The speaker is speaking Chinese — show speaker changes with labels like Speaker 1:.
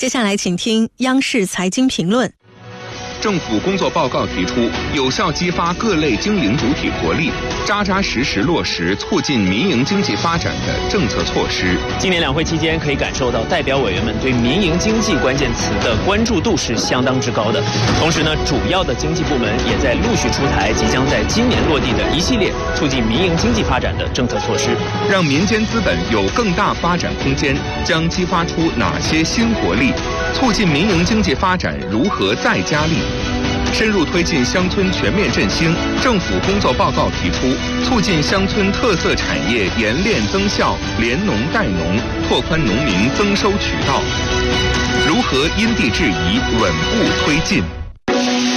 Speaker 1: 接下来请听央视财经评论。
Speaker 2: 政府工作报告提出，有效激发各类经营主体活力，扎扎实实落实促进民营经济发展的政策措施。
Speaker 3: 今年两会期间，可以感受到代表委员们对民营经济关键词的关注度是相当之高的。同时呢，主要的经济部门也在陆续出台即将在今年落地的一系列促进民营经济发展的政策措施，
Speaker 2: 让民间资本有更大发展空间，将激发出哪些新活力？促进民营经济发展如何再加力？深入推进乡村全面振兴，政府工作报告提出，促进乡村特色产业研练增效，联农带农，拓宽农民增收渠道。如何因地制宜，稳步推进？